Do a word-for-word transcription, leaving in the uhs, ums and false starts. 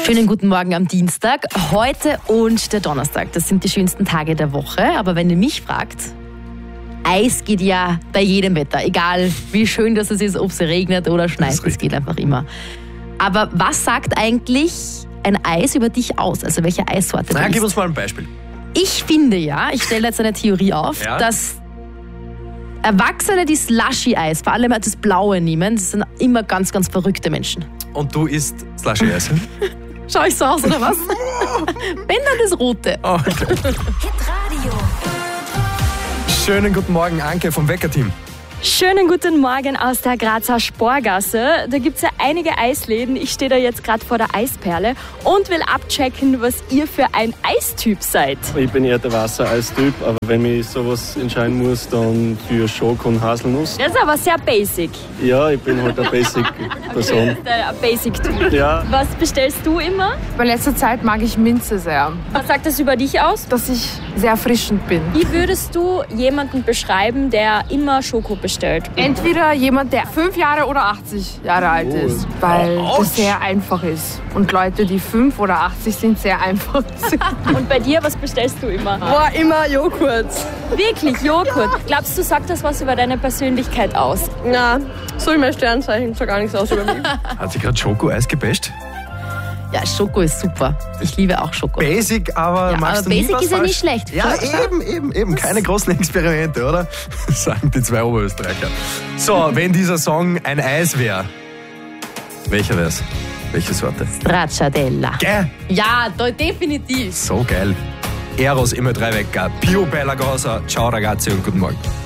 Schönen guten Morgen am Dienstag. Heute und der Donnerstag, das sind die schönsten Tage der Woche. Aber wenn ihr mich fragt, Eis geht ja bei jedem Wetter. Egal wie schön das ist, ob es regnet oder schneit, es geht einfach immer. Aber was sagt eigentlich ein Eis über dich aus? Also welche Eissorte Na, du gib isst? uns mal ein Beispiel. Ich finde ja, ich stelle jetzt eine Theorie auf, Ja? dass Erwachsene, die Slushy-Eis, vor allem das Blaue nehmen, das sind immer ganz, ganz verrückte Menschen. Und du isst Slushy-Eis? Schau ich so aus, oder was? Wenn dann das Rote. Oh, okay. Hitradio. Schönen guten Morgen, Anke vom Wecker-Team. Schönen guten Morgen aus der Grazer Sporgasse. Da gibt es ja einige Eisläden. Ich stehe da jetzt gerade vor der Eisperle und will abchecken, was ihr für ein Eistyp seid. Ich bin eher der Wassereistyp, aber wenn mich sowas entscheiden muss, dann für Schoko und Haselnuss. Das ist aber sehr basic. Ja, ich bin halt eine Basic-Person. Der Basic-Typ. Ja, Was bestellst du immer? In letzter Zeit mag ich Minze sehr, Was sagt das über dich aus? dass ich sehr erfrischend bin. Wie würdest du jemanden beschreiben, der immer Schoko bestellt? Entweder jemand, der fünf Jahre oder achtzig Jahre alt Oh. ist, weil Autsch. das sehr einfach ist. Und Leute, die fünf oder achtzig sind, sehr einfach sind. Und bei dir, was bestellst du immer? Boah, immer Joghurt. Wirklich, Joghurt. Glaubst du, sagt das was über deine Persönlichkeit aus? Na, so wie mein Sternzeichen, sag gar nichts aus über mich. Hat sie gerade Schoko-Eis gebasht? Ja, Schoko ist super. Ich liebe auch Schoko. Basic, aber Ja, machst aber du nie Basic was ist ja falsch? nicht schlecht. Ja, Schau, eben, eben, eben. Keine großen Experimente, oder? Sagen die zwei Oberösterreicher. So, wenn dieser Song ein Eis wäre, welcher wär's? Welche Sorte? Stracciatella. Gell? Ja, da, definitiv. So geil. Eros immer drei Wecker. Pio Bella Cosa. Ciao ragazzi und guten Morgen.